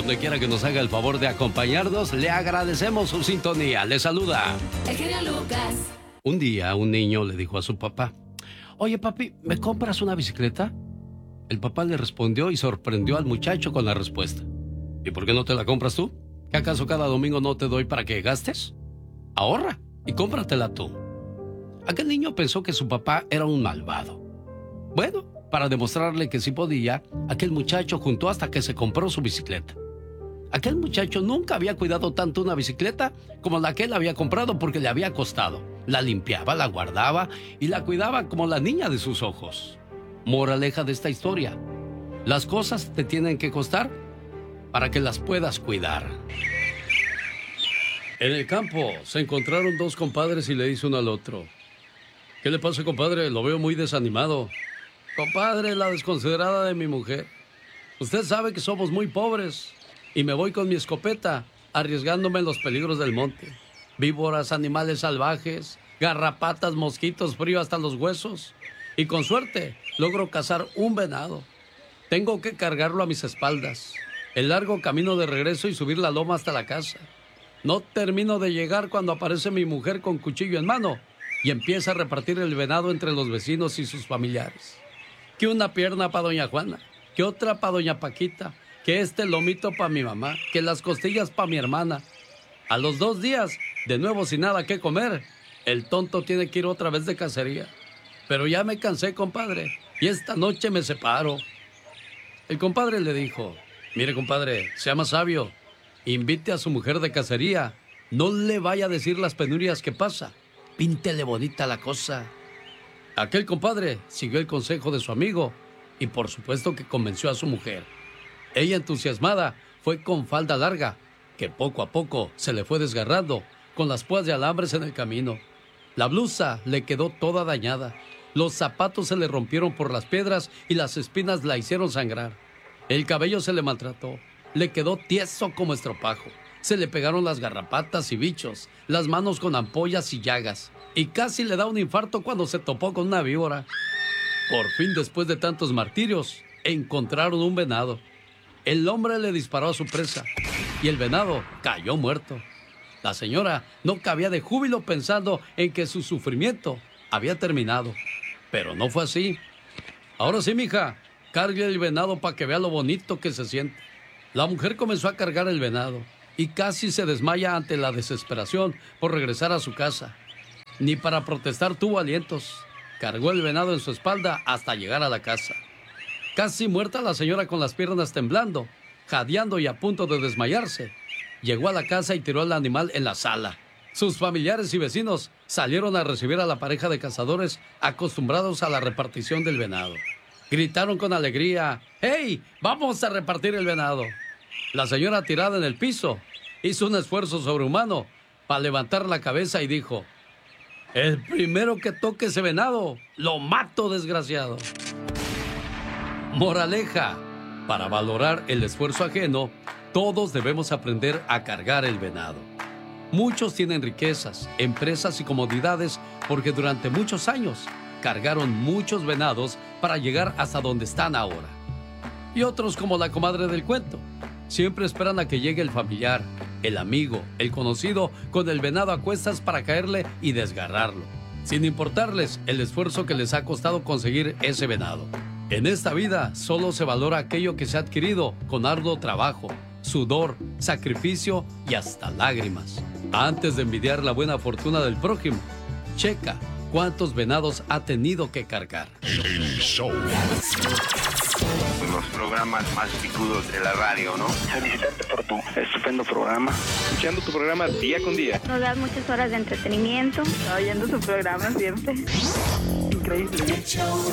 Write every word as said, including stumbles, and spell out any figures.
Donde quiera que nos haga el favor de acompañarnos, le agradecemos su sintonía. Le saluda el genio Lucas. Un día un niño le dijo a su papá: oye papi, ¿me compras una bicicleta? El papá le respondió y sorprendió al muchacho con la respuesta: ¿y por qué no te la compras tú? ¿Que acaso cada domingo no te doy para que gastes? Ahorra y cómpratela tú. Aquel niño pensó que su papá era un malvado. Bueno, para demostrarle que sí podía, aquel muchacho juntó hasta que se compró su bicicleta. Aquel muchacho nunca había cuidado tanto una bicicleta como la que él había comprado porque le había costado. La limpiaba, la guardaba y la cuidaba como la niña de sus ojos. Moraleja de esta historia: las cosas te tienen que costar para que las puedas cuidar. En el campo se encontraron dos compadres y le dice uno al otro: ¿qué le pasa, compadre? Lo veo muy desanimado. Compadre, la desconsiderada de mi mujer. Usted sabe que somos muy pobres y me voy con mi escopeta, arriesgándome en los peligros del monte. Víboras, animales salvajes, garrapatas, mosquitos, frío hasta los huesos. Y con suerte logro cazar un venado. Tengo que cargarlo a mis espaldas. El largo camino de regreso y subir la loma hasta la casa. No termino de llegar cuando aparece mi mujer con cuchillo en mano y empieza a repartir el venado entre los vecinos y sus familiares. Que una pierna para doña Juana, que otra para doña Paquita, que este lomito para mi mamá, que las costillas para mi hermana. A los dos días, de nuevo sin nada que comer, el tonto tiene que ir otra vez de cacería. Pero ya me cansé, compadre, y esta noche me separo. El compadre le dijo: mire, compadre, sea más sabio, invite a su mujer de cacería, no le vaya a decir las penurias que pasa, píntele bonita la cosa. Aquel compadre siguió el consejo de su amigo y por supuesto que convenció a su mujer. Ella, entusiasmada, fue con falda larga, que poco a poco se le fue desgarrando, con las púas de alambres en el camino. La blusa le quedó toda dañada, los zapatos se le rompieron por las piedras y las espinas la hicieron sangrar. El cabello se le maltrató, le quedó tieso como estropajo. Se le pegaron las garrapatas y bichos, las manos con ampollas y llagas, y casi le da un infarto cuando se topó con una víbora. Por fin, después de tantos martirios, encontraron un venado. El hombre le disparó a su presa y el venado cayó muerto. La señora no cabía de júbilo pensando en que su sufrimiento había terminado. Pero no fue así. Ahora sí, mija, cargue el venado para que vea lo bonito que se siente. La mujer comenzó a cargar el venado y casi se desmaya ante la desesperación por regresar a su casa. Ni para protestar tuvo alientos. Cargó el venado en su espalda hasta llegar a la casa. Casi muerta la señora con las piernas temblando, jadeando y a punto de desmayarse, llegó a la casa y tiró al animal en la sala. Sus familiares y vecinos salieron a recibir a la pareja de cazadores acostumbrados a la repartición del venado. Gritaron con alegría: ¡hey! ¡Vamos a repartir el venado! La señora, tirada en el piso, hizo un esfuerzo sobrehumano para levantar la cabeza y dijo: el primero que toque ese venado, lo mato, desgraciado. Moraleja: para valorar el esfuerzo ajeno, todos debemos aprender a cargar el venado. Muchos tienen riquezas, empresas y comodidades porque durante muchos años cargaron muchos venados para llegar hasta donde están ahora. Y otros, como la comadre del cuento, siempre esperan a que llegue el familiar, el amigo, el conocido, con el venado a cuestas para caerle y desgarrarlo, sin importarles el esfuerzo que les ha costado conseguir ese venado. En esta vida solo se valora aquello que se ha adquirido con arduo trabajo, sudor, sacrificio y hasta lágrimas. Antes de envidiar la buena fortuna del prójimo, checa cuántos venados ha tenido que cargar. El show. Los programas más picudos de la radio, ¿no? Felicitarte por tu estupendo programa. Escuchando tu programa día con día. Nos das muchas horas de entretenimiento. Oyendo su programa siempre. Increíble. El show